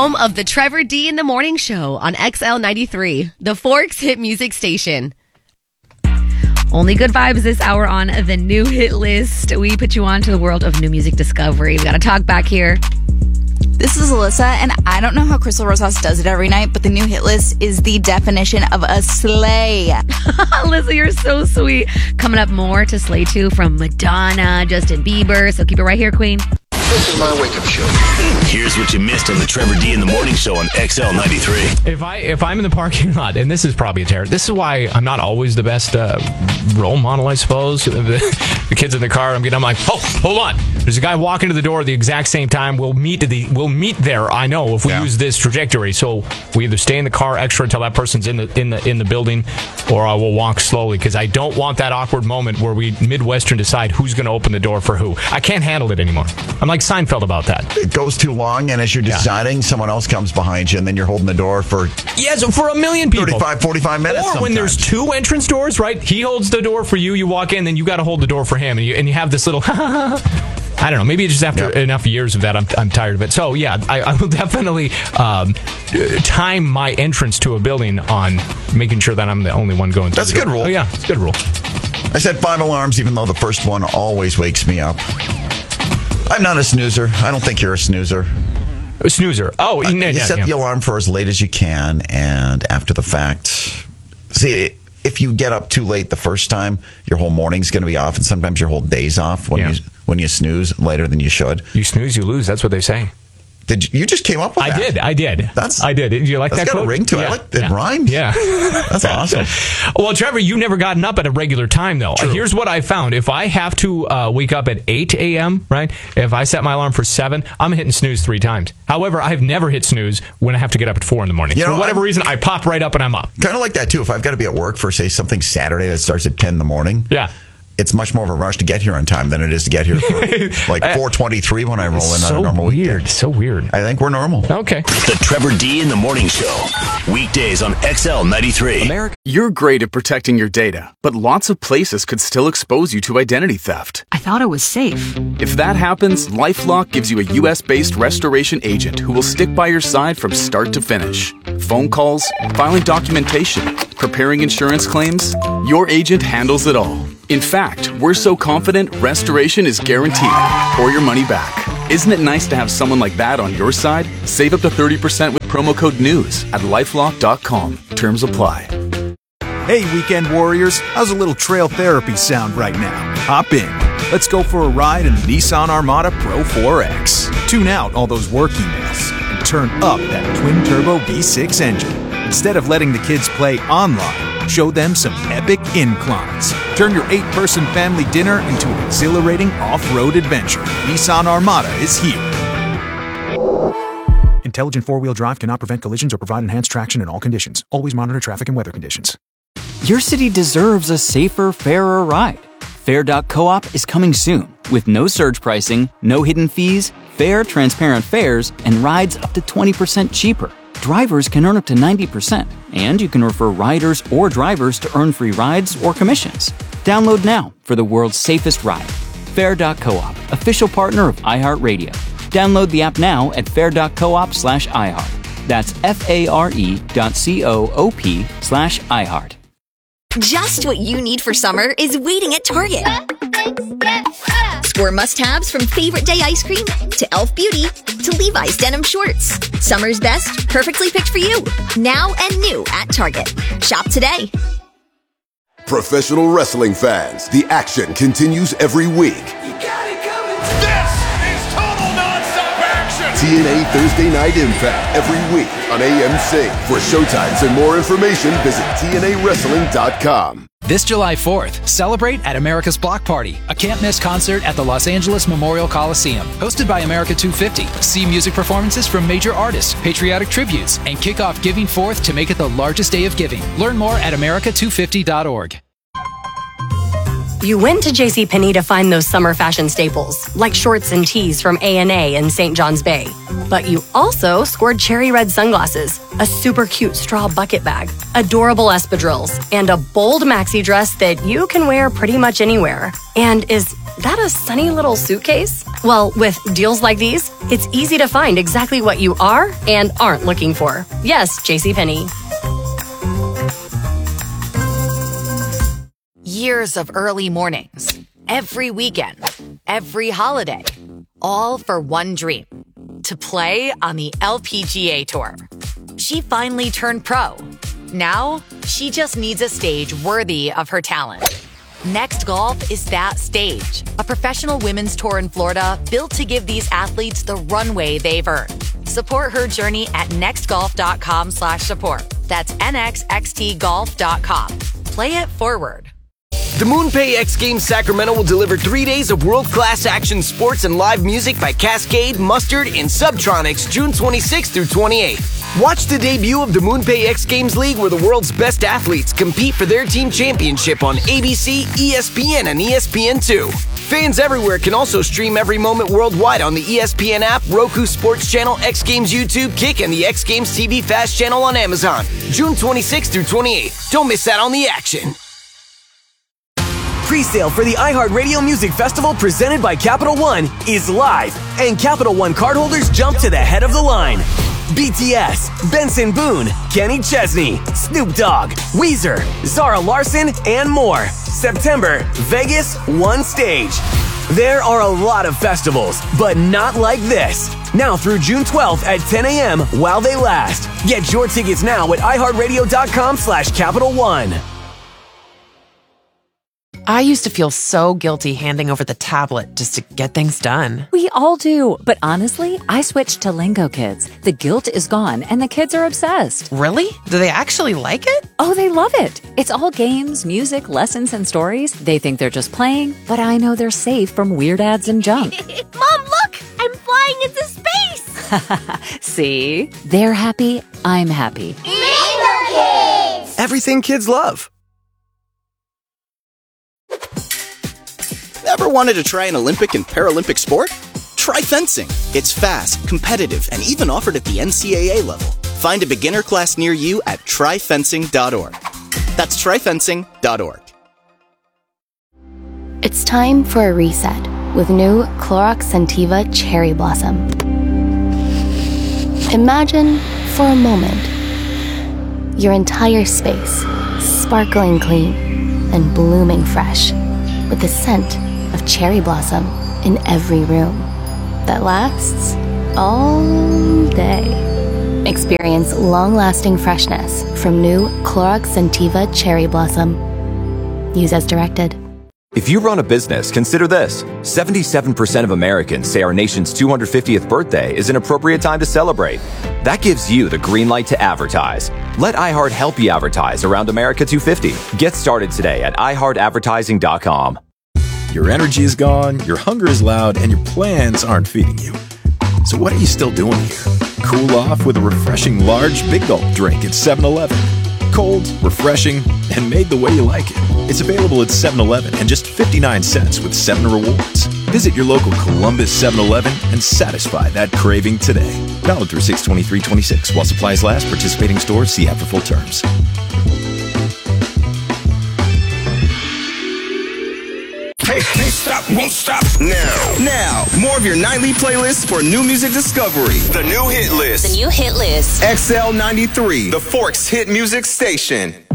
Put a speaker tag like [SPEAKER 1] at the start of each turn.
[SPEAKER 1] home of the Trevor D in the Morning Show on XL 93, the Forks hit music station.
[SPEAKER 2] Only good vibes this hour on the new hit list. We put you on to the world of new music discovery. We got to talk back here.
[SPEAKER 3] This is Alyssa, and I don't know how Crystal Rosas does it every night, but the new hit list is the definition of a slay.
[SPEAKER 2] Alyssa, you're so sweet. Coming up, more to slay to from Madonna, Justin Bieber. So keep it right here, Queen.
[SPEAKER 4] This is my wake-up show.
[SPEAKER 5] Here's what you missed on the Trevor D in the Morning Show on XL 93.
[SPEAKER 6] If I'm in the parking lot, and this is probably a terror, this is why I'm not always the best role model, I suppose. The kids in the car, I'm like, oh, hold on. There's a guy walking to the door at the exact same time. We'll meet there. I know if we use this trajectory. So we either stay in the car extra until that person's in the building, or I will walk slowly because I don't want that awkward moment where we Midwestern decide who's going to open the door for who. I can't handle it anymore. I'm like Seinfeld about that.
[SPEAKER 7] It goes too long, and as you're deciding, someone else comes behind you, and then you're holding the door for
[SPEAKER 6] so for a million people.
[SPEAKER 7] 35, 45 minutes. Or
[SPEAKER 6] sometimes. When there's two entrance doors, right? He holds the door for you, you walk in, then you got to hold the door for him, and you have this little I don't know. Maybe just after enough years of that, I'm tired of it. So, yeah, I will definitely time my entrance to a building on making sure that I'm the only one going through.
[SPEAKER 7] That's a good rule.
[SPEAKER 6] Oh, yeah, it's a good rule.
[SPEAKER 7] I set 5 alarms, even though the first one always wakes me up. I'm not a snoozer. I don't think you're a snoozer.
[SPEAKER 6] A snoozer. Oh,
[SPEAKER 7] you set the alarm for as late as you can, and after the fact, see, if you get up too late the first time, your whole morning's going to be off, and sometimes your whole day's off when you snooze later than you should.
[SPEAKER 6] You snooze, you lose. That's what they say.
[SPEAKER 7] Did you just came up with that?
[SPEAKER 6] I did. I did. Did you like that quote?
[SPEAKER 7] That's got a ring to it.
[SPEAKER 6] Yeah.
[SPEAKER 7] It rhymes.
[SPEAKER 6] Yeah.
[SPEAKER 7] That's awesome.
[SPEAKER 6] Well, Trevor, you've never gotten up at a regular time, though.
[SPEAKER 7] True.
[SPEAKER 6] Here's what I found. If I have to wake up at 8 a.m., right, if I set my alarm for 7, I'm hitting snooze 3 times. However, I've never hit snooze when I have to get up at 4 in the morning. For whatever reason, I pop right up and I'm up.
[SPEAKER 7] Kind of like that, too. If I've got to be at work for, say, something Saturday that starts at 10 in the morning.
[SPEAKER 6] Yeah.
[SPEAKER 7] It's much more of a rush to get here on time than it is to get here for like 4:23 when I roll in on a normal weekend.
[SPEAKER 6] So weird.
[SPEAKER 7] I think we're normal.
[SPEAKER 6] Okay.
[SPEAKER 5] The Trevor D in the Morning Show. Weekdays on XL 93.
[SPEAKER 8] You're great at protecting your data, but lots of places could still expose you to identity theft.
[SPEAKER 9] I thought it was safe.
[SPEAKER 8] If that happens, LifeLock gives you a U.S.-based restoration agent who will stick by your side from start to finish. Phone calls, filing documentation, preparing insurance claims, your agent handles it all. In fact, we're so confident restoration is guaranteed or your money back. Isn't it nice to have someone like that on your side? Save up to 30% with promo code NEWS at LifeLock.com. Terms apply.
[SPEAKER 10] Hey, weekend warriors, how's a little trail therapy sound right now? Hop in. Let's go for a ride in the Nissan Armada Pro 4X. Tune out all those work emails and turn up that twin-turbo V6 engine. Instead of letting the kids play online, show them some epic inclines. Turn your 8-person family dinner into an exhilarating off-road adventure. Nissan Armada is here. Intelligent four-wheel drive cannot prevent collisions or provide enhanced traction in all conditions. Always monitor traffic and weather conditions.
[SPEAKER 9] Your city deserves a safer, fairer ride. Fair.coop is coming soon with no surge pricing, no hidden fees, fair, transparent fares, and rides up to 20% cheaper. Drivers can earn up to 90%, and you can refer riders or drivers to earn free rides or commissions. Download now for the world's safest ride. Fair.coop, official partner of iHeartRadio. Download the app now at fair.coop/iHeart. That's FARE.coop/iHeart.
[SPEAKER 11] Just what you need for summer is waiting at Target. Score must-haves from favorite day ice cream to Elf Beauty to Levi's denim shorts. Summer's best, perfectly picked for you. Now and new at Target. Shop today.
[SPEAKER 12] Professional wrestling fans, the action continues every week.
[SPEAKER 13] This is total non-stop action!
[SPEAKER 12] TNA Thursday Night Impact every week on AMC. For showtimes and more information, visit TNAWrestling.com.
[SPEAKER 14] This July 4th, celebrate at America's Block Party, a can't-miss concert at the Los Angeles Memorial Coliseum. Hosted by America 250. See music performances from major artists, patriotic tributes, and kick off Giving Forth to make it the largest day of giving. Learn more at america250.org.
[SPEAKER 15] You went to JCPenney to find those summer fashion staples, like shorts and tees from A&A and St. John's Bay. But you also scored cherry red sunglasses, a super cute straw bucket bag, adorable espadrilles, and a bold maxi dress that you can wear pretty much anywhere. And is that a sunny little suitcase? Well, with deals like these, it's easy to find exactly what you are and aren't looking for. Yes, JCPenney.
[SPEAKER 16] Years of early mornings, every weekend, every holiday, all for one dream, to play on the LPGA Tour. She finally turned pro. Now, she just needs a stage worthy of her talent. Next Golf is that stage, a professional women's tour in Florida built to give these athletes the runway they've earned. Support her journey at nextgolf.com/support. That's nxxtgolf.com. Play it forward.
[SPEAKER 17] The MoonPay X Games Sacramento will deliver 3 days of world-class action sports and live music by Cascade, Mustard, and Subtronics June 26th through 28th. Watch the debut of the MoonPay X Games League, where the world's best athletes compete for their team championship on ABC, ESPN, and ESPN2. Fans everywhere can also stream every moment worldwide on the ESPN app, Roku Sports Channel, X Games YouTube, Kick, and the X Games TV Fast channel on Amazon. June 26th through 28th. Don't miss out on the action.
[SPEAKER 18] Pre-sale for the iHeartRadio Music Festival presented by Capital One is live, and Capital One cardholders jump to the head of the line. BTS, Benson Boone, Kenny Chesney, Snoop Dogg, Weezer, Zara Larsson, and more. September, Vegas, one stage. There are a lot of festivals, but not like this. Now through June 12th at 10 a.m. while they last. Get your tickets now at iHeartRadio.com/Capital One.
[SPEAKER 19] I used to feel so guilty handing over the tablet just to get things done.
[SPEAKER 20] We all do, but honestly, I switched to Lingo Kids. The guilt is gone, and the kids are obsessed.
[SPEAKER 19] Really? Do they actually like it?
[SPEAKER 20] Oh, they love it. It's all games, music, lessons, and stories. They think they're just playing, but I know they're safe from weird ads and junk.
[SPEAKER 21] Mom, look! I'm flying into space!
[SPEAKER 20] See? They're happy, I'm happy.
[SPEAKER 21] Lingo Kids!
[SPEAKER 17] Everything kids love.
[SPEAKER 22] Ever wanted to try an Olympic and Paralympic sport? Try fencing. It's fast, competitive, and even offered at the NCAA level. Find a beginner class near you at tryfencing.org. That's tryfencing.org.
[SPEAKER 23] It's time for a reset with new Clorox Scentiva Cherry Blossom. Imagine, for a moment, your entire space sparkling clean and blooming fresh with the scent of cherry blossom in every room that lasts all day. Experience long-lasting freshness from new Clorox Scentiva Cherry Blossom. Use as directed.
[SPEAKER 24] If you run a business, consider this. 77% of Americans say our nation's 250th birthday is an appropriate time to celebrate. That gives you the green light to advertise. Let iHeart help you advertise around America 250. Get started today at iHeartAdvertising.com.
[SPEAKER 10] Your energy is gone, your hunger is loud, and your plans aren't feeding you. So what are you still doing here? Cool off with a refreshing large Big Gulp drink at 7-Eleven. Cold, refreshing, and made the way you like it. It's available at 7-Eleven and just 59 cents with 7 rewards. Visit your local Columbus 7-Eleven and satisfy that craving today. Valid through 6/23/26 while supplies last. Participating stores, see app for full terms.
[SPEAKER 13] Hey, stop, won't stop. Now, more of your nightly playlist for new music discovery. The new hit list.
[SPEAKER 11] The new hit list.
[SPEAKER 13] XL93, the Forks Hit Music Station.